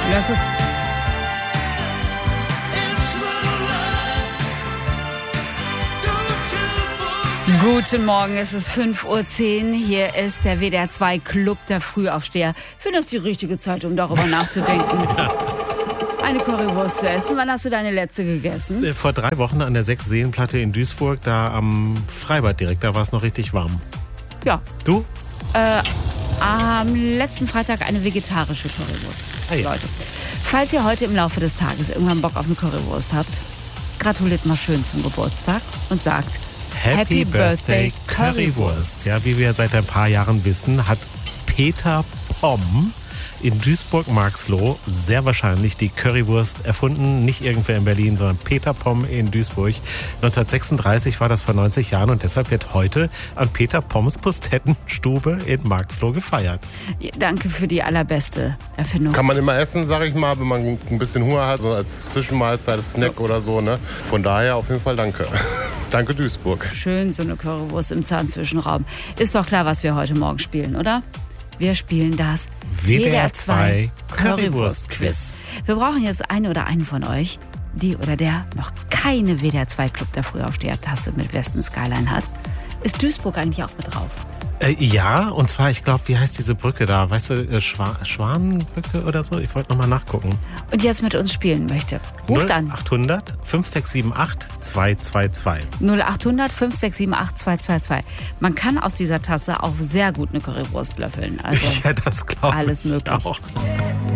Das ist Guten Morgen, es ist 5:10 Uhr. Hier ist der WDR 2 Club der Frühaufsteher. Ich finde das die richtige Zeit, um darüber nachzudenken. Eine Currywurst zu essen. Wann hast du deine letzte gegessen? Vor 3 Wochen an der 6-Seenplatte in Duisburg, da am Freibad direkt. Da war es noch richtig warm. Ja. Du? Am letzten Freitag eine vegetarische Currywurst. Hey. Leute, falls ihr heute im Laufe des Tages irgendwann Bock auf eine Currywurst habt, gratuliert mal schön zum Geburtstag und sagt Happy Birthday Currywurst. Ja, wie wir seit ein paar Jahren wissen, hat Peter Pomm in Duisburg-Marxloh sehr wahrscheinlich die Currywurst erfunden. Nicht irgendwer in Berlin, sondern Peter Pomm in Duisburg. 1936 war das vor 90 Jahren und deshalb wird heute an Peter Pomms Pustettenstube in Marxloh gefeiert. Ja, danke für die allerbeste Erfindung. Kann man immer essen, sag ich mal, wenn man ein bisschen Hunger hat, so als Zwischenmahlzeit, als Snack oder so. Ne? Von daher auf jeden Fall danke. Danke Duisburg. Schön, so eine Currywurst im Zahnzwischenraum. Ist doch klar, was wir heute Morgen spielen, oder? Wir spielen das WDR 2 Currywurst-Quiz. Wir brauchen jetzt eine oder einen von euch, die oder der noch keine WDR 2 Club der Frühaufsteher-Tasse mit Western Skyline hat. Ist Duisburg eigentlich auch mit drauf? Ja, und zwar, ich glaube, wie heißt diese Brücke da? Weißt du, Schwanenbrücke oder so? Ich wollte nochmal nachgucken. Und jetzt mit uns spielen möchte, ruft an. 0800 5678 222. 0800 5678 222. Man kann aus dieser Tasse auch sehr gut eine Currywurst löffeln. Also Ja, das glaube ich alles möglich. auch.